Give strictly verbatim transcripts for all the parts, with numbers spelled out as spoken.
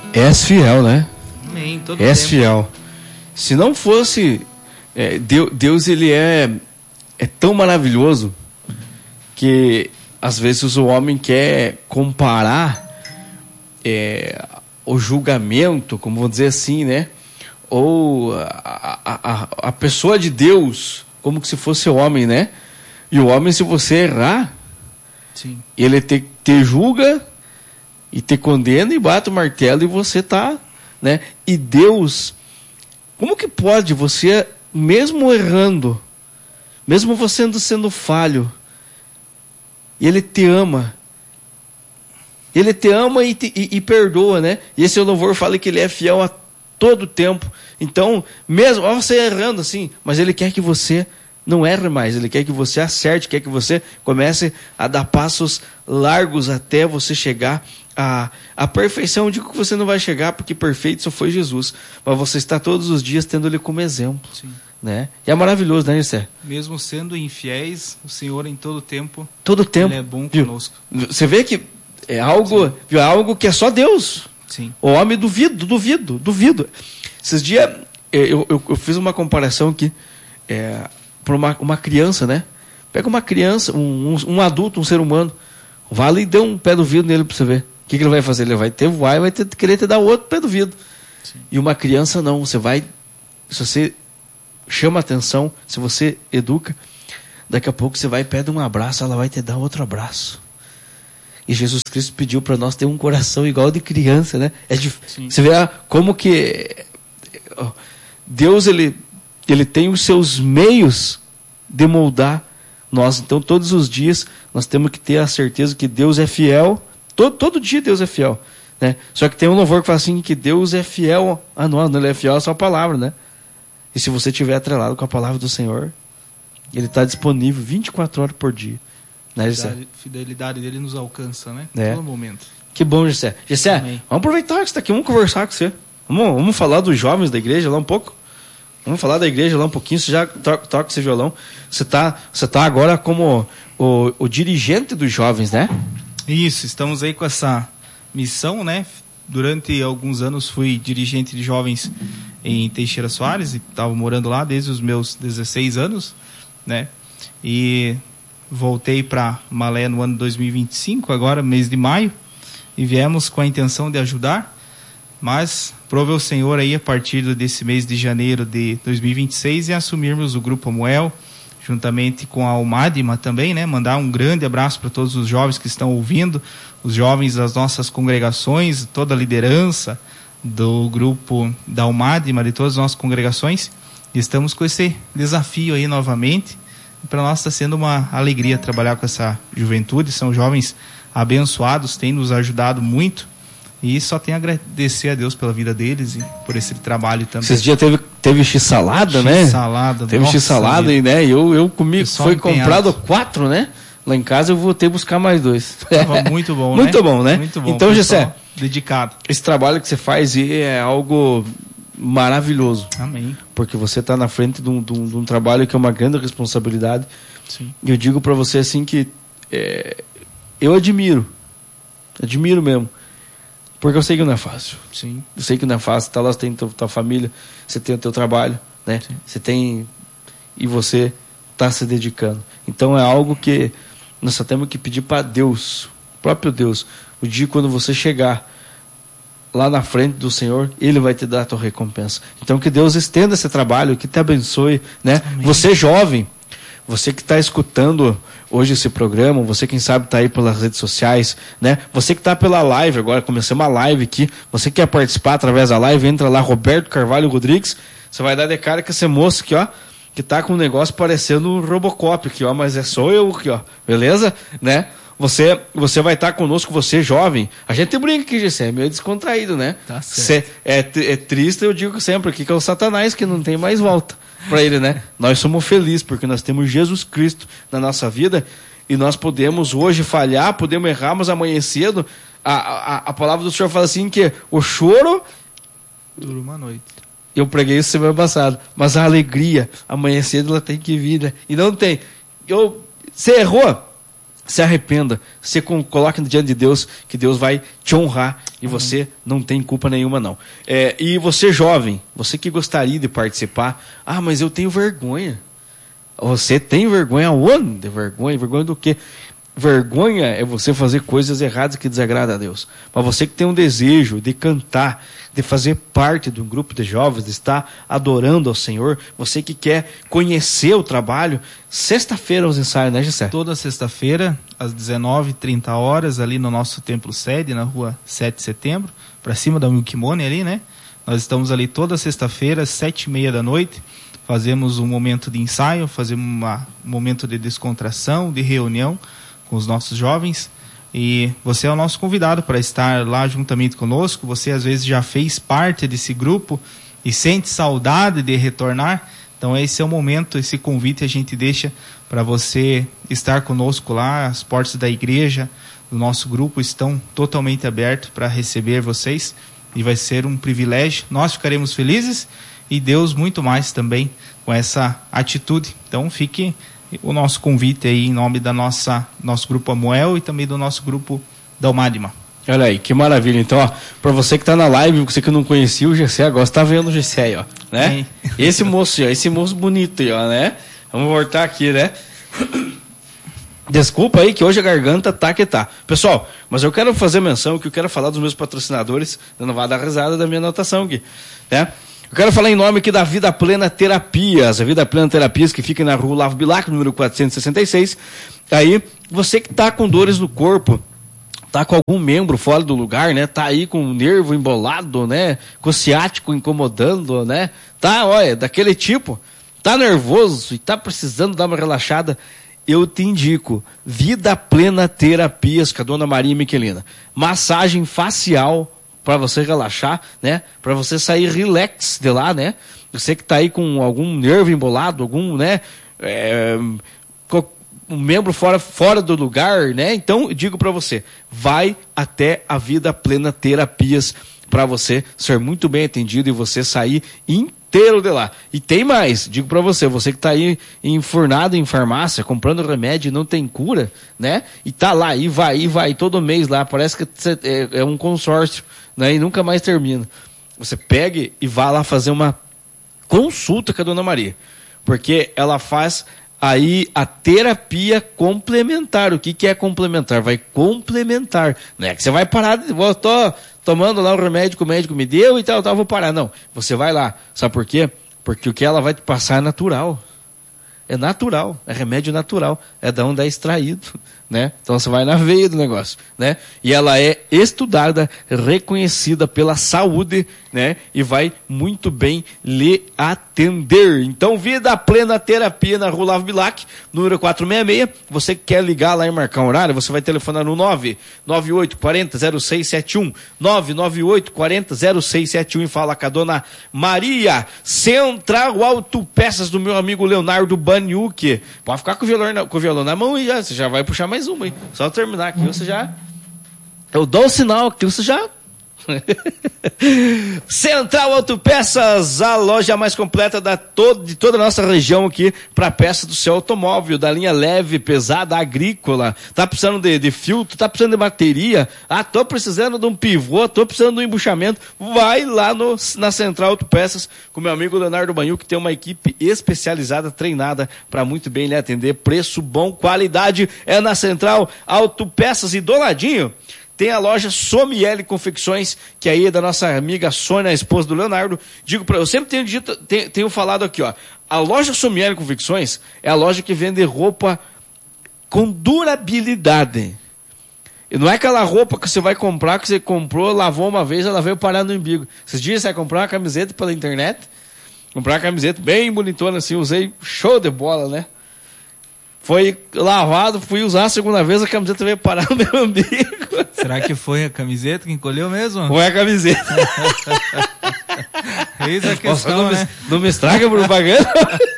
És fiel, né? Amém, todo És tempo. fiel. Se não fosse... É, Deus, Deus, ele é, é tão maravilhoso que às vezes o homem quer comparar é, o julgamento, como vou dizer assim, né? Ou a, a, a pessoa de Deus, como se fosse o homem, né? E o homem, se você errar, Sim. ele te, te julga e te condena e bate o martelo e você tá, né? E Deus, como que pode você, mesmo errando, mesmo você sendo, sendo falho, Ele te ama, Ele te ama e, te, e, e perdoa, né? E esse louvor fala que Ele é fiel a todo tempo. Então, mesmo ó, você errando assim, mas Ele quer que você não erre mais, Ele quer que você acerte, quer que você comece a dar passos largos até você chegar à, à perfeição. Eu digo que você não vai chegar, porque perfeito só foi Jesus, mas você está todos os dias tendo Ele como exemplo. Sim. Né? E é maravilhoso, né, José? Mesmo sendo infiéis, o Senhor em todo tempo, todo tempo Ele é bom viu? conosco. Você vê que é algo, viu, é algo que é só Deus. Sim. O homem duvido, duvido, duvido. Esses dias eu, eu, eu fiz uma comparação aqui é, para uma, uma criança, né? Pega uma criança, um, um, um adulto, um ser humano, vai ali e dê um pé do vidro nele para você ver. O que, que ele vai fazer? Ele vai ter voar e vai ter, querer te dar outro pé do vidro. Sim. E uma criança não, você vai, se você chama atenção, se você educa, daqui a pouco você vai e pede um abraço, ela vai te dar outro abraço. E Jesus Cristo pediu para nós ter um coração igual de criança, né? É de, você vê ah, como que Deus, ele, ele tem os seus meios de moldar nós. Então, todos os dias, nós temos que ter a certeza que Deus é fiel. Todo, todo dia Deus é fiel, né? Só que tem um louvor que fala assim, que Deus é fiel a nós, não Ele é fiel à sua palavra, né? E se você estiver atrelado com a palavra do Senhor, Ele está disponível vinte e quatro horas por dia. Né, a fidelidade dele nos alcança, né? É. Todo momento. Que bom, Gessé. Gessé, vamos aproveitar que você está aqui, vamos conversar com você. Vamos, vamos falar dos jovens da igreja lá um pouco? Vamos falar da igreja lá um pouquinho. Você já toca, toca esse violão. Você está você tá agora como o, o dirigente dos jovens, né? Isso, estamos aí com essa missão, né? Durante alguns anos fui dirigente de jovens em Teixeira Soares e estava morando lá desde os meus dezesseis anos, né? E voltei para Malé no ano dois mil e vinte e cinco, agora mês de maio, e viemos com a intenção de ajudar, mas prove ao Senhor aí a partir desse mês de janeiro de dois mil e vinte e seis e assumirmos o Grupo Amuel, juntamente com a Almadima também, né? Mandar um grande abraço para todos os jovens que estão ouvindo, os jovens das nossas congregações, toda a liderança do grupo da Almadima, de todas as nossas congregações. E estamos com esse desafio aí novamente. Para nós está sendo uma alegria trabalhar com essa juventude. São jovens abençoados, têm nos ajudado muito. E só tenho a agradecer a Deus pela vida deles e por esse trabalho também. Esses dias teve, teve x-salada, né? X-salada. Teve x-salada e, né? Eu, eu comi, foi empenhado. comprado quatro, né? Lá em casa eu vou ter que buscar mais dois. Tava muito bom, muito né? bom, né? Muito bom. Então, Gessé, dedicado. Esse trabalho que você faz é algo maravilhoso. Amém. Porque você está na frente de um, de, um, de um trabalho que é uma grande responsabilidade. Sim. E eu digo para você assim que é, eu admiro, admiro mesmo, porque eu sei que não é fácil. Sim. Eu sei que não é fácil. Tá lá, você tem tua, tua família, você tem o teu trabalho, né? Sim. Você tem e você está se dedicando. Então é algo que nós só temos que pedir para Deus, o próprio Deus, o dia quando você chegar lá na frente do Senhor, Ele vai te dar a tua recompensa. Então que Deus estenda esse trabalho, que te abençoe, né? Amém. Você jovem, você que está escutando hoje esse programa, você quem sabe está aí pelas redes sociais, né? Você que está pela live agora, começamos uma live aqui, você quer participar através da live, entra lá, Roberto Carvalho Rodrigues, você vai dar de cara com esse moço aqui, ó, que tá com um negócio parecendo um Robocop aqui, ó, mas é só eu aqui, ó, beleza? Né? Você, você vai estar conosco, você jovem. A gente brinca aqui, Gessé, é meio descontraído, né? Tá certo. Cê, é, é triste, eu digo sempre aqui, que é o Satanás que não tem mais volta para ele, né? Nós somos felizes porque nós temos Jesus Cristo na nossa vida e nós podemos hoje falhar, podemos errar, mas amanhã cedo a, a, a palavra do Senhor fala assim que o choro dura uma noite. Eu preguei isso semana passada, mas a alegria amanhã cedo ela tem que vir, né? E não tem. Eu, você errou. se arrependa, se coloque diante de Deus, que Deus vai te honrar e uhum. você não tem culpa nenhuma não. É, e você jovem, você que gostaria de participar, ah, mas eu tenho vergonha. Você tem vergonha onde? Vergonha? Vergonha do quê? Vergonha é você fazer coisas erradas que desagradam a Deus. Mas você que tem um desejo de cantar, de fazer parte de um grupo de jovens, de estar adorando ao Senhor, você que quer conhecer o trabalho, sexta-feira os ensaios, né, Gessé? Toda sexta-feira, às dezenove e trinta horas, ali no nosso templo sede, na rua sete de setembro, para cima da Wilkimone ali, né? Nós estamos ali toda sexta-feira, às sete e meia da noite, fazemos um momento de ensaio, fazemos uma, um momento de descontração, de reunião, com os nossos jovens, e você é o nosso convidado para estar lá juntamente conosco. Você às vezes já fez parte desse grupo e sente saudade de retornar, então esse é o momento, esse convite a gente deixa para você estar conosco lá. As portas da igreja, do nosso grupo, estão totalmente abertas para receber vocês, e vai ser um privilégio, nós ficaremos felizes e Deus muito mais também com essa atitude. Então fique o nosso convite aí em nome da nossa nosso grupo Amoel e também do nosso grupo Dalmadima. Olha aí, que maravilha. Então, ó, para você que tá na live, você que não conhecia o Gessé, agora você tá vendo o Gessé aí, ó, né? Sim. Esse moço, ó, esse moço bonito aí, ó, né? Vamos voltar aqui, né? Desculpa aí que hoje a garganta tá que tá. Pessoal, mas eu quero fazer menção que eu quero falar dos meus patrocinadores, não vai dar risada da minha anotação aqui, né? Eu quero falar em nome aqui da Vida Plena Terapias, a Vida Plena Terapias que fica na rua Olavo Bilac, número quatrocentos e sessenta e seis. Aí, você que está com dores no corpo, tá com algum membro fora do lugar, né? Tá aí com o nervo embolado, né? Com o ciático incomodando, né? Tá, olha, daquele tipo, tá nervoso e tá precisando dar uma relaxada, eu te indico Vida Plena Terapias com a dona Maria Miquelina. Massagem facial para você relaxar, né? Para você sair relax de lá, né? Você que tá aí com algum nervo embolado, algum, né? É, um membro fora, fora do lugar, né? Então, eu digo para você, vai até a Vida Plena Terapias para você ser muito bem atendido e você sair inteiro de lá. E tem mais, digo para você, você que tá aí enfurnado em farmácia, comprando remédio e não tem cura, né? E tá lá, e vai, e vai, todo mês lá, parece que é, é um consórcio, né? E nunca mais termina. Você pegue e vá lá fazer uma consulta com a dona Maria, porque ela faz aí a terapia complementar. O que, que é complementar? Vai complementar, não é que você vai parar, de, eu tô tomando lá o remédio que o médico me deu e tal, tal, vou parar. Não, você vai lá, sabe por quê? Porque o que ela vai te passar é natural. É natural, é remédio natural, é da onde é extraído, né? Então você vai na veia do negócio, né? E ela é estudada, reconhecida pela saúde, né? E vai muito bem lhe atender. Então, Vida Plena Terapia na Rua Olavo Bilac, número quatrocentos e sessenta e seis. Você que quer ligar lá e marcar um horário, você vai telefonar no nove nove oito quatro zero zero seis sete um, nove nove oito quatro zero zero seis sete um e fala com a dona Maria. Central Autopeças do meu amigo Leonardo Baniuque. Pode ficar com o violão na, com o violão na mão e já, você já vai puxar mais uma, hein? Só terminar aqui, você já... Eu dou o sinal aqui, você já... Central Autopeças, a loja mais completa da todo, de toda a nossa região aqui para peças do seu automóvel, da linha leve, pesada, agrícola. Tá precisando de, de filtro, tá precisando de bateria, ah, tô precisando de um pivô, tô precisando de um embuchamento, vai lá no, na Central Autopeças com meu amigo Leonardo Banhu, que tem uma equipe especializada, treinada para muito bem lhe atender. Preço bom, qualidade é na Central Autopeças. E do ladinho tem a loja Somiele Confecções, que aí é da nossa amiga Sônia, a esposa do Leonardo. Digo para eu sempre tenho dito, tenho, tenho falado aqui, ó. A loja Somiele Confecções é a loja que vende roupa com durabilidade. E não é aquela roupa que você vai comprar, que você comprou, lavou uma vez, ela veio parar no umbigo. Esses dias você vai comprar uma camiseta pela internet, comprar uma camiseta bem bonitona assim, usei show de bola, né? Foi lavado, fui usar a segunda vez, a camiseta veio parar no meu umbigo. Será que foi a camiseta que encolheu mesmo? Foi a camiseta. Eis a questão, não, né? me, não me estraga a propaganda.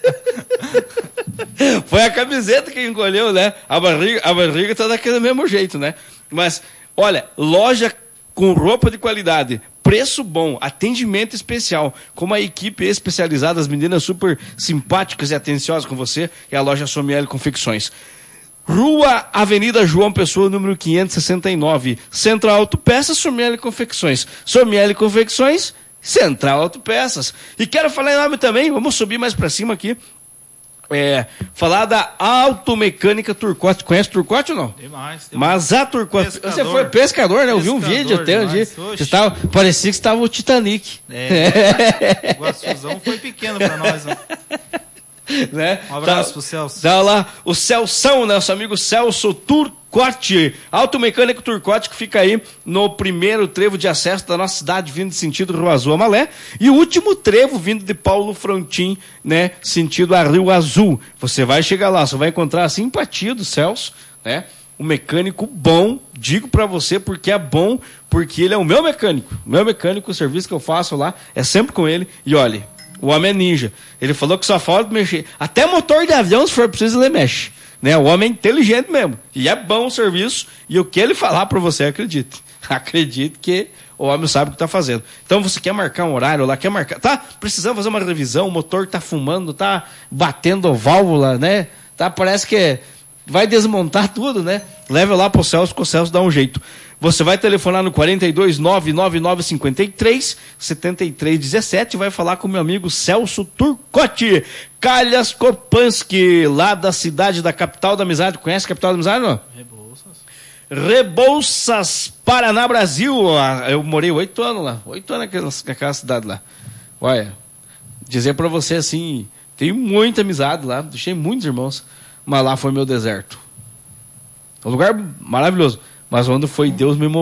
Foi a camiseta que encolheu, né? A barriga, a barriga tá daquele mesmo jeito, né? Mas, olha, loja com roupa de qualidade, preço bom, atendimento especial, com uma equipe especializada, as meninas super simpáticas e atenciosas com você, é a loja Somiele Confecções. Rua Avenida João Pessoa, número quinhentos e sessenta e nove. Central Autopeças, Somiele Confecções. Somiele Confecções, Central Autopeças. E quero falar em nome também, vamos subir mais para cima aqui. É, falar da Automecânica Turcotte. Conhece Turcotte ou não? Demais. Mas a Turcotte... Pescador. Você foi pescador, né? Eu vi um vídeo até onde você estava, parecia que estava o Titanic. É. O Guaçuzão foi pequeno para nós, né? Né? Um abraço tá, pro Celso. Tá lá o Celção, né? Nosso amigo Celso Turcotte. Automecânico Turcotte, que fica aí no primeiro trevo de acesso da nossa cidade, vindo de sentido Rio Azul a Malé. E o último trevo vindo de Paulo Frontin, né? Sentido a Rio Azul. Você vai chegar lá, você vai encontrar a simpatia do Celso, né? Um mecânico bom, digo pra você porque é bom, porque ele é o meu mecânico. Meu mecânico, o serviço que eu faço lá é sempre com ele. E olha, o homem é ninja. Ele falou que só falta mexer. Até motor de avião, se for preciso, ele mexe. Né? O homem é inteligente mesmo. E é bom o serviço. E o que ele falar para você, acredite. Acredite que o homem sabe o que está fazendo. Então você quer marcar um horário lá, quer marcar. Tá precisando fazer uma revisão, o motor está fumando, tá batendo válvula, né? Tá, parece que vai desmontar tudo, né? Leva lá pro Celso, que o Celso dá um jeito. Você vai telefonar no quarenta e dois, nove nove nove cinquenta e três, setenta e três dezessete, vai falar com meu amigo Celso Turcotte. Calhas Kopansky, lá da cidade da capital da amizade. Conhece a capital da amizade, não? Rebouças. Rebouças, Paraná, Brasil. Eu morei oito anos lá. Oito anos naquela, naquela cidade lá. Olha, dizer pra você assim, tenho muita amizade lá, deixei muitos irmãos, mas lá foi meu deserto. Um lugar maravilhoso. Mas onde foi Deus me mostrou.